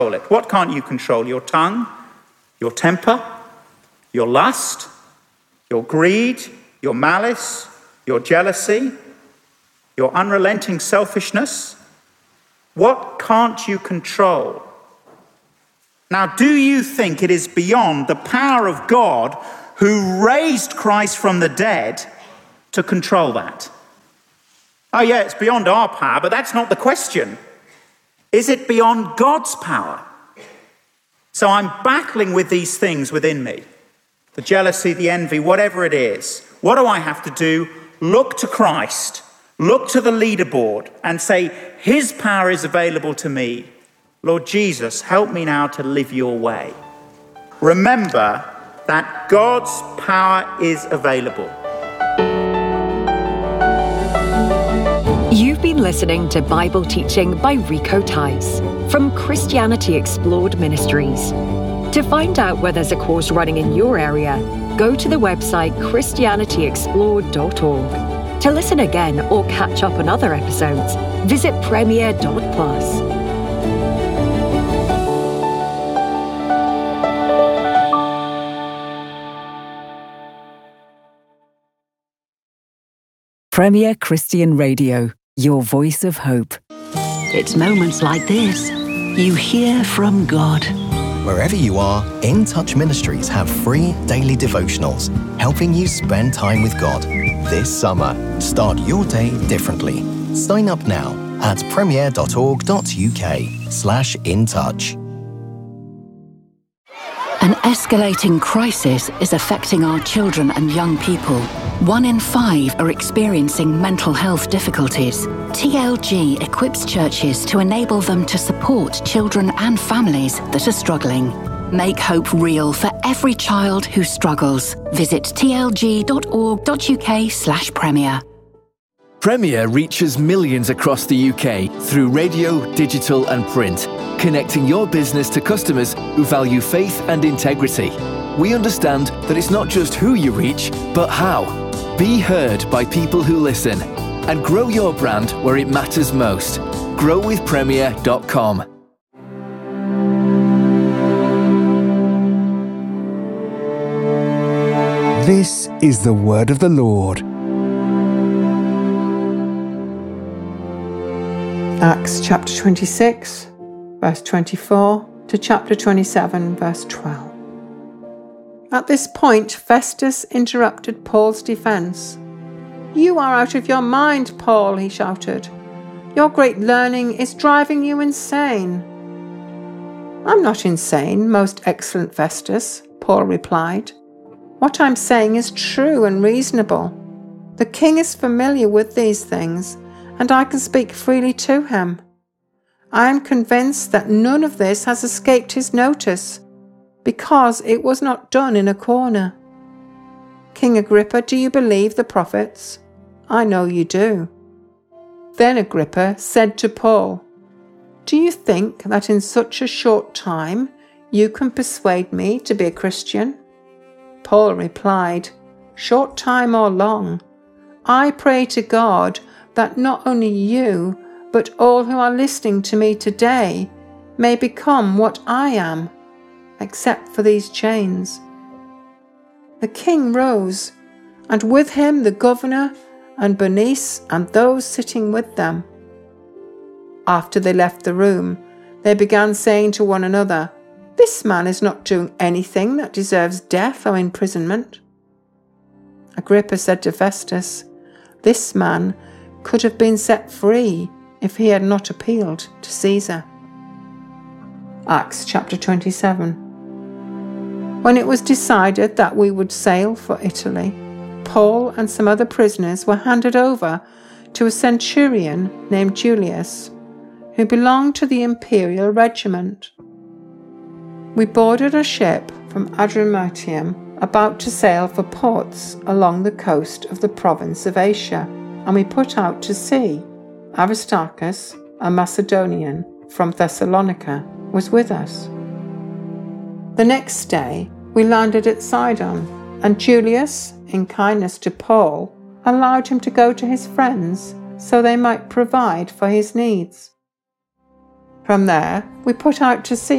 it. What can't you control? Your tongue, your temper, your lust, your greed, your malice, your jealousy, your unrelenting selfishness. What can't you control? Now, do you think it is beyond the power of God, who raised Christ from the dead, to control that? Oh yeah, it's beyond our power, but that's not the question. Is it beyond God's power? So I'm battling with these things within me. The jealousy, the envy, whatever it is. What do I have to do? Look to Christ. Look to the leaderboard and say, his power is available to me. Lord Jesus, help me now to live your way. Remember that God's power is available. You've been listening to Bible teaching by Rico Tice from Christianity Explored Ministries. To find out where there's a course running in your area, go to the website christianityexplored.org. To listen again or catch up on other episodes, visit premier.plus. Premier Christian Radio, your voice of hope. It's moments like this you hear from God. Wherever you are, In Touch Ministries have free daily devotionals, helping you spend time with God. This summer, start your day differently. Sign up now at premier.org.uk/intouch. An escalating crisis is affecting our children and young people. 1 in 5 are experiencing mental health difficulties. TLG equips churches to enable them to support children and families that are struggling. Make hope real for every child who struggles. Visit tlg.org.uk/premier. Premier reaches millions across the UK through radio, digital and print, connecting your business to customers who value faith and integrity. We understand that it's not just who you reach, but how. Be heard by people who listen and grow your brand where it matters most. growwithpremier.com. This is the word of the Lord. Acts chapter 26, verse 24 to chapter 27, verse 12. At this point, Festus interrupted Paul's defense. "You are out of your mind, Paul," he shouted. "Your great learning is driving you insane." "I'm not insane, most excellent Festus," Paul replied. "What I'm saying is true and reasonable. The king is familiar with these things, and I can speak freely to him. I am convinced that none of this has escaped his notice, because it was not done in a corner. King Agrippa, do you believe the prophets? I know you do." Then Agrippa said to Paul, "Do you think that in such a short time you can persuade me to be a Christian?" Paul replied, "Short time or long, I pray to God that not only you, but all who are listening to me today may become what I am, except for these chains." The king rose, and with him the governor and Bernice and those sitting with them. After they left the room, they began saying to one another, "This man is not doing anything that deserves death or imprisonment." Agrippa said to Festus, "This man could have been set free if he had not appealed to Caesar." Acts chapter 27. When it was decided that we would sail for Italy, Paul and some other prisoners were handed over to a centurion named Julius, who belonged to the imperial regiment. We boarded a ship from Adramyttium about to sail for ports along the coast of the province of Asia, and we put out to sea. Aristarchus, a Macedonian from Thessalonica, was with us. The next day, we landed at Sidon, and Julius, in kindness to Paul, allowed him to go to his friends so they might provide for his needs. From there, we put out to sea